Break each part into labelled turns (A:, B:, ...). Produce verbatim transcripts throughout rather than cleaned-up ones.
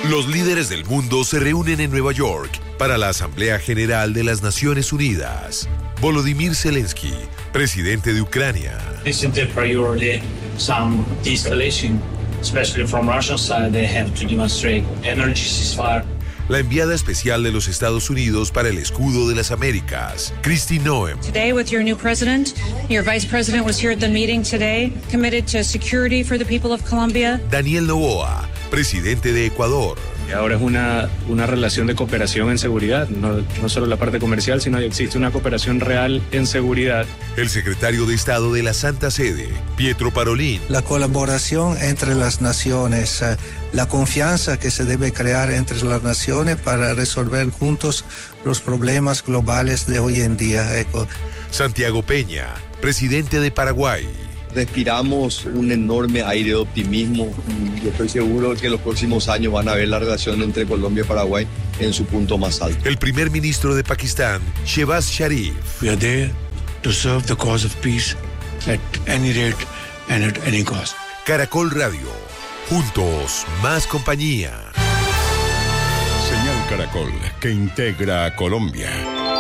A: Los líderes del mundo se reúnen en Nueva York para la Asamblea General de las Naciones Unidas. Volodymyr Zelensky, presidente de Ucrania.
B: This is priority some de-escalation, especially from Russian side. They have to demonstrate energy ceasefire.
A: La enviada especial de los Estados Unidos para el Escudo de las Américas, Kristi Noem.
C: Today with your new president, your vice president was here at the meeting today, committed to security for the people of Colombia.
A: Daniel Noboa, presidente de Ecuador.
D: Y ahora es una, una relación de cooperación en seguridad, no, no solo la parte comercial, sino que existe una cooperación real en seguridad.
A: El secretario de Estado de la Santa Sede, Pietro Parolin.
E: La colaboración entre las naciones, la confianza que se debe crear entre las naciones para resolver juntos los problemas globales de hoy en día.
A: Santiago Peña, presidente de Paraguay.
F: Respiramos un enorme aire de optimismo. Yo estoy seguro que en los próximos años van a ver la relación entre Colombia y Paraguay en su punto más alto.
A: El primer ministro de Pakistán, Shehbaz Sharif.
G: We are there to serve the cause of peace at any rate and at any cost.
A: Caracol Radio. Juntos, más compañía.
H: Señal Caracol, que integra a Colombia.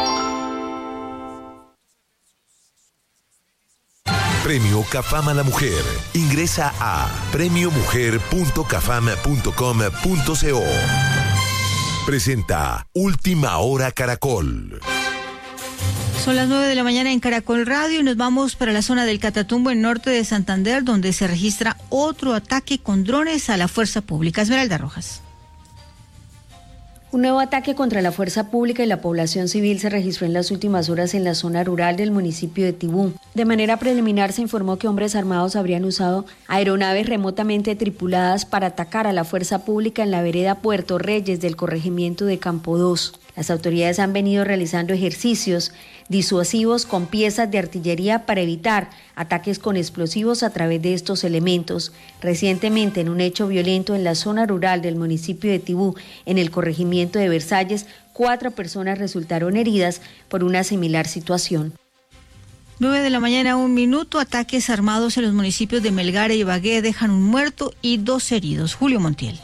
A: Premio Cafam a la Mujer. Ingresa a premio mujer punto cafam punto com punto co. Presenta Última Hora Caracol.
I: Son las nueve de la mañana en Caracol Radio y nos vamos para la zona del Catatumbo, en norte de Santander, donde se registra otro ataque con drones a la fuerza pública. Esmeralda Rojas.
J: Un nuevo ataque contra la fuerza pública y la población civil se registró en las últimas horas en la zona rural del municipio de Tibú. De manera preliminar se informó que hombres armados habrían usado aeronaves remotamente tripuladas para atacar a la fuerza pública en la vereda Puerto Reyes del corregimiento de Campo dos. Las autoridades han venido realizando ejercicios disuasivos con piezas de artillería para evitar ataques con explosivos a través de estos elementos. Recientemente, en un hecho violento en la zona rural del municipio de Tibú, en el corregimiento de Versalles, cuatro personas resultaron heridas por una similar situación.
I: nueve de la mañana, un minuto. Ataques armados en los municipios de Melgar y Ibagué dejan un muerto y dos heridos. Julio Montiel.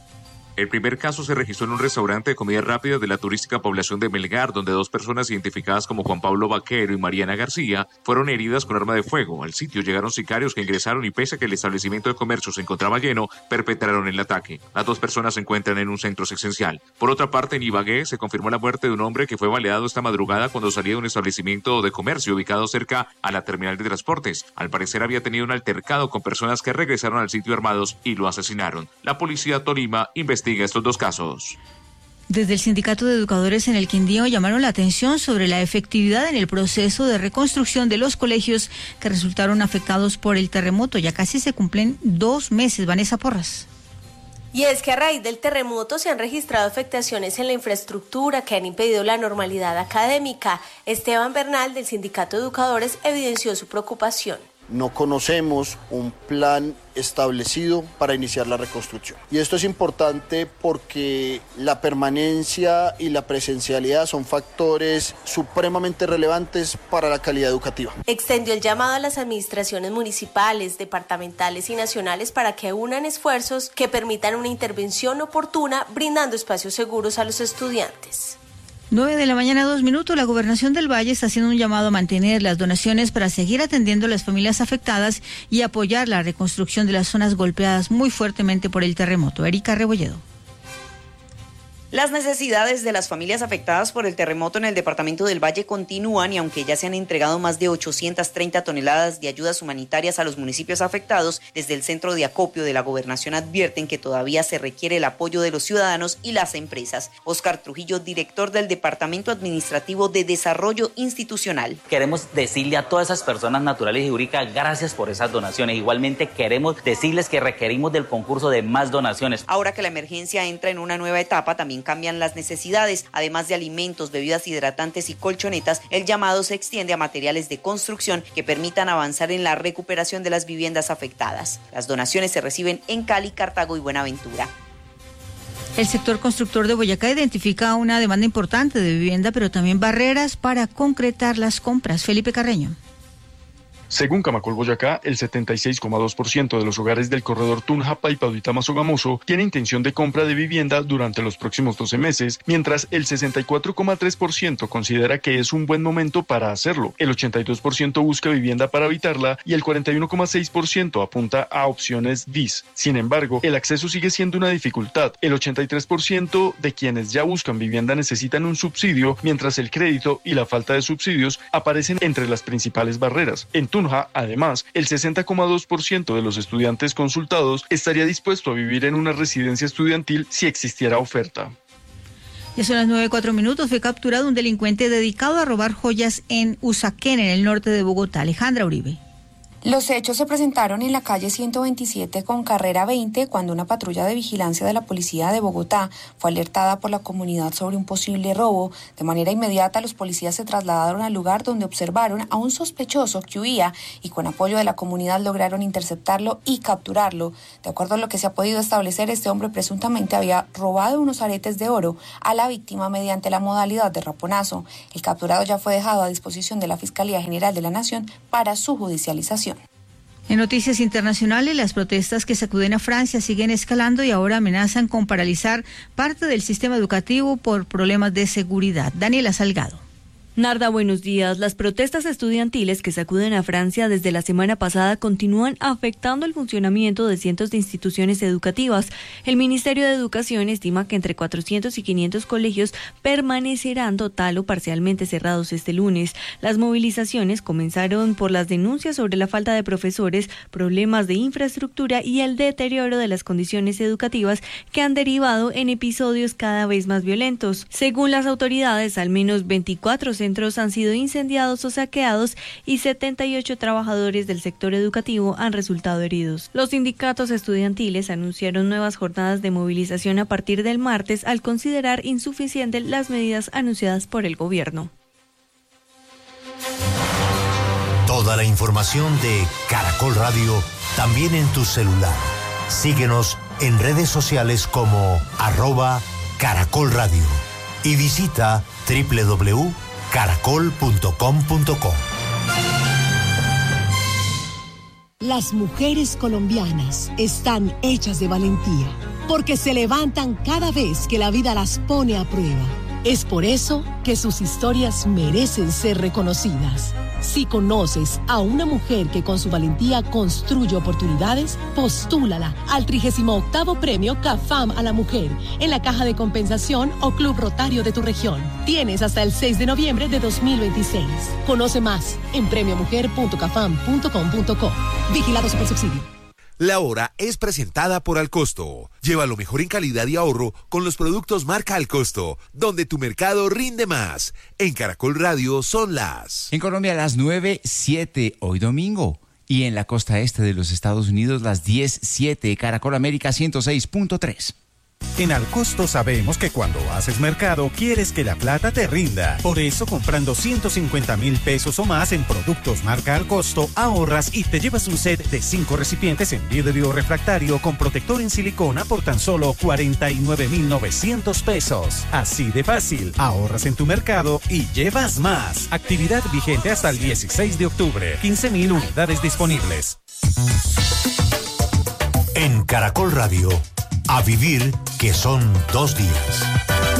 K: El primer caso se registró en un restaurante de comida rápida de la turística población de Melgar, donde dos personas identificadas como Juan Pablo Vaquero y Mariana García fueron heridas con arma de fuego. Al sitio llegaron sicarios que ingresaron y, pese a que el establecimiento de comercio se encontraba lleno, perpetraron el ataque. Las dos personas se encuentran en un centro asistencial. Por otra parte, en Ibagué se confirmó la muerte de un hombre que fue baleado esta madrugada cuando salía de un establecimiento de comercio ubicado cerca a la terminal de transportes. Al parecer había tenido un altercado con personas que regresaron al sitio armados y lo asesinaron. La policía Tolima investiga estos dos casos.
I: Desde el Sindicato de Educadores en el Quindío llamaron la atención sobre la efectividad en el proceso de reconstrucción de los colegios que resultaron afectados por el terremoto. Ya casi se cumplen dos meses. Vanessa Porras.
L: Y es que a raíz del terremoto se han registrado afectaciones en la infraestructura que han impedido la normalidad académica. Esteban Bernal, del Sindicato de Educadores, evidenció su preocupación.
M: No conocemos un plan establecido para iniciar la reconstrucción. Y esto es importante porque la permanencia y la presencialidad son factores supremamente relevantes para la calidad educativa.
L: Extendió el llamado a las administraciones municipales, departamentales y nacionales para que unan esfuerzos que permitan una intervención oportuna, brindando espacios seguros a los estudiantes.
I: nueve de la mañana, dos minutos. La Gobernación del Valle está haciendo un llamado a mantener las donaciones para seguir atendiendo a las familias afectadas y apoyar la reconstrucción de las zonas golpeadas muy fuertemente por el terremoto. Erika Rebolledo.
N: Las necesidades de las familias afectadas por el terremoto en el departamento del Valle continúan y aunque ya se han entregado más de ochocientas treinta toneladas de ayudas humanitarias a los municipios afectados, desde el centro de acopio de la gobernación advierten que todavía se requiere el apoyo de los ciudadanos y las empresas. Óscar Trujillo, director del Departamento Administrativo de Desarrollo Institucional.
O: Queremos decirle a todas esas personas naturales y jurídicas gracias por esas donaciones. Igualmente queremos decirles que requerimos del concurso de más donaciones.
N: Ahora que la emergencia entra en una nueva etapa, también cambian las necesidades. Además de alimentos, bebidas hidratantes y colchonetas, el llamado se extiende a materiales de construcción que permitan avanzar en la recuperación de las viviendas afectadas. Las donaciones se reciben en Cali, Cartago y Buenaventura.
I: El sector constructor de Boyacá identifica una demanda importante de vivienda, pero también barreras para concretar las compras. Felipe Carreño.
P: Según Camacol Boyacá, el setenta y seis coma dos por ciento de los hogares del corredor Tunja Paipauitama-Sogamoso tiene intención de compra de vivienda durante los próximos doce meses, mientras el sesenta y cuatro coma tres por ciento considera que es un buen momento para hacerlo. El ochenta y dos por ciento busca vivienda para habitarla y el cuarenta y uno coma seis por ciento apunta a opciones D I S. Sin embargo, el acceso sigue siendo una dificultad. El ochenta y tres por ciento de quienes ya buscan vivienda necesitan un subsidio, mientras el crédito y la falta de subsidios aparecen entre las principales barreras. En Tunja, además, el sesenta coma dos por ciento de los estudiantes consultados estaría dispuesto a vivir en una residencia estudiantil si existiera oferta.
I: Ya son las nueve y cuatro minutos. Fue capturado un delincuente dedicado a robar joyas en Usaquén, en el norte de Bogotá. Alejandra Uribe.
Q: Los hechos se presentaron en la calle ciento veintisiete con carrera veinte cuando una patrulla de vigilancia de la policía de Bogotá fue alertada por la comunidad sobre un posible robo. De manera inmediata, los policías se trasladaron al lugar donde observaron a un sospechoso que huía y con apoyo de la comunidad lograron interceptarlo y capturarlo. De acuerdo a lo que se ha podido establecer, este hombre presuntamente había robado unos aretes de oro a la víctima mediante la modalidad de raponazo. El capturado ya fue dejado a disposición de la Fiscalía General de la Nación para su judicialización.
I: En noticias internacionales, las protestas que sacuden a Francia siguen escalando y ahora amenazan con paralizar parte del sistema educativo por problemas de seguridad. Daniela Salgado.
R: Narda, buenos días. Las protestas estudiantiles que sacuden a Francia desde la semana pasada continúan afectando el funcionamiento de cientos de instituciones educativas. El Ministerio de Educación estima que entre cuatrocientos y quinientos colegios permanecerán total o parcialmente cerrados este lunes. Las movilizaciones comenzaron por las denuncias sobre la falta de profesores, problemas de infraestructura y el deterioro de las condiciones educativas que han derivado en episodios cada vez más violentos. Según las autoridades, al menos veinticuatro centros han sido incendiados o saqueados y setenta y ocho trabajadores del sector educativo han resultado heridos. Los sindicatos estudiantiles anunciaron nuevas jornadas de movilización a partir del martes al considerar insuficientes las medidas anunciadas por el gobierno.
S: Toda la información de Caracol Radio también en tu celular. Síguenos en redes sociales como arroba Caracol Radio y visita doble u doble u doble u punto caracol punto com punto co.
T: Las mujeres colombianas están hechas de valentía, porque se levantan cada vez que la vida las pone a prueba. Es por eso que sus historias merecen ser reconocidas. Si conoces a una mujer que con su valentía construye oportunidades, postúlala al trigésimo octavo Premio CAFAM a la Mujer en la Caja de Compensación o Club Rotario de tu región. Tienes hasta el seis de noviembre de dos mil veintiséis. Conoce más en premio mujer punto cafam punto com punto co. Vigilado Supersubsidio.
A: La hora es presentada por Alcosto. Lleva lo mejor en calidad y ahorro con los productos marca Alcosto, donde tu mercado rinde más. En Caracol Radio son las...
U: En Colombia las nueve siete hoy domingo. Y en la costa este de los Estados Unidos las diez siete. Caracol América ciento seis punto tres.
V: En Alcosto sabemos que cuando haces mercado quieres que la plata te rinda. Por eso, comprando ciento cincuenta mil pesos o más en productos marca Alcosto, ahorras y te llevas un set de cinco recipientes en vidrio refractario con protector en silicona por tan solo cuarenta y nueve mil novecientos pesos. Así de fácil, ahorras en tu mercado y llevas más. Actividad vigente hasta el dieciséis de octubre. quince mil unidades disponibles.
S: En Caracol Radio, a vivir que son dos días.